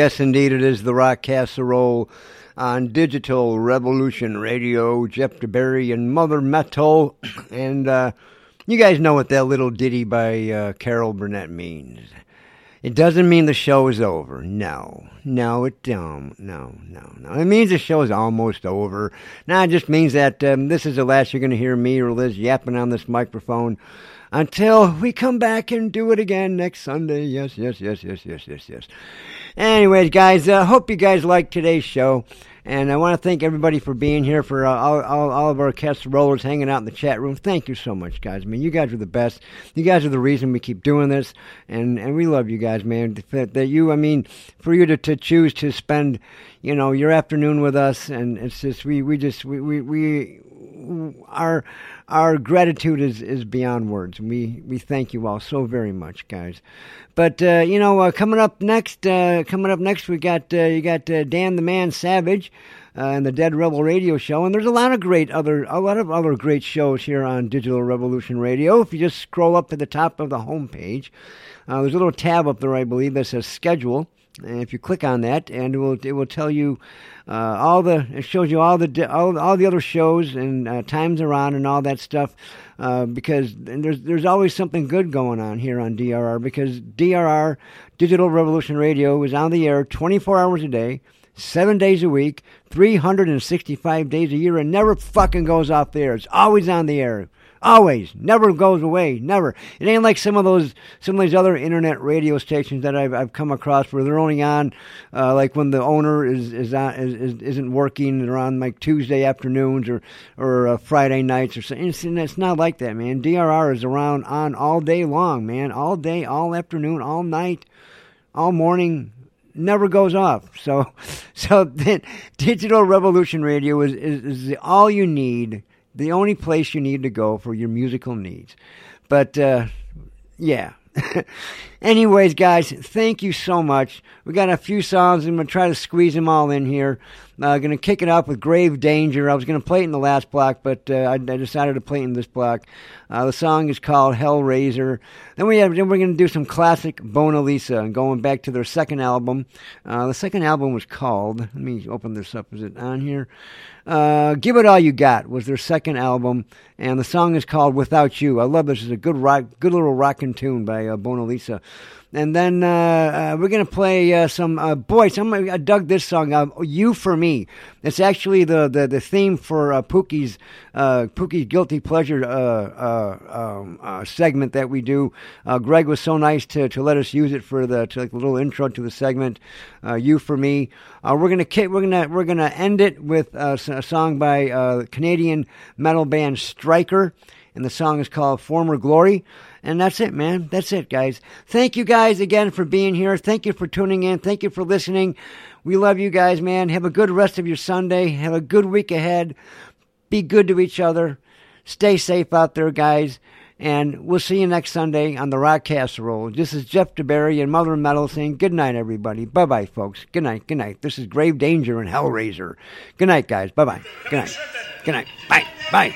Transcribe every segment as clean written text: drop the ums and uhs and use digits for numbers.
Yes, indeed, it is the Rock Casserole on Digital Revolution Radio. Jeff DeBerry and Mother Metal. And you guys know what that little ditty by Carol Burnett means. It doesn't mean the show is over. No, it don't. No. It means the show is almost over. Now, it just means that this is the last you're going to hear me or Liz yapping on this microphone until we come back and do it again next Sunday. Yes. Anyways, guys, hope you guys liked today's show. And I want to thank everybody for being here, for all of our casserolers hanging out in the chat room. Thank you so much, guys. I mean, you guys are the best. You guys are the reason we keep doing this, and we love you guys, man. For you to choose to spend, your afternoon with us, and it's just our gratitude is beyond words. We thank you all so very much, guys. But coming up next, we got Dan the Man Savage and the Dead Rebel Radio Show, and there's a lot of other great shows here on Digital Revolution Radio. If you just scroll up to the top of the homepage, there's a little tab up there, I believe, that says Schedule. And if you click on that, and it will tell you it shows you all the other shows and times they're on and all that stuff, because there's always something good going on here on DRR, because DRR, Digital Revolution Radio, is on the air 24 hours a day, 7 days a week, 365 days a year, and never fucking goes off the air. It's always on the air. Always. Never goes away. Never. It ain't like some of these other internet radio stations that I've come across where they're only on like when the owner isn't working. They're on like Tuesday afternoons or Friday nights or something. It's not like that, man. DRR is around on all day long, man. All day, all afternoon, all night, all morning. Never goes off. So then Digital Revolution Radio is all you need. The only place you need to go for your musical needs. But, yeah. Anyways, guys, thank you so much. We got a few songs. I'm going to try to squeeze them all in here. Going to kick it off with Grave Danger. I was going to play it in the last block, but I decided to play it in this block. The song is called Hellraiser. Then we're going to do some classic Mona Lisa, and going back to their second album. The second album was called, let me open this up. Is it on here? Give It All You Got was their second album, and the song is called Without You. I love this. It's a good little rockin' tune by Mona Lisa. And then we're going to play some Boys. I dug this song, You For Me. It's actually the theme for Pookie's Guilty Pleasure segment that we do. Greg was so nice to let us use it for the little intro to the segment, You For Me. We're gonna end it with a song by Canadian metal band Striker, and the song is called Former Glory. And that's it, man. That's it, guys. Thank you guys again for being here. Thank you for tuning in. Thank you for listening. We love you guys, man. Have a good rest of your Sunday. Have a good week ahead. Be good to each other. Stay safe out there, guys. And we'll see you next Sunday on the Rock Casserole. This is Jeff DeBerry and Mother Metal saying good night, everybody. Bye-bye, folks. Good night. Good night. This is Grave Danger and Hellraiser. Good night, guys. Bye-bye. Good night. Good night. Bye. Bye.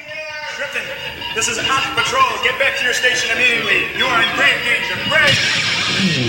This is Op Patrol. Get back to your station immediately. You are in grave danger. Grave!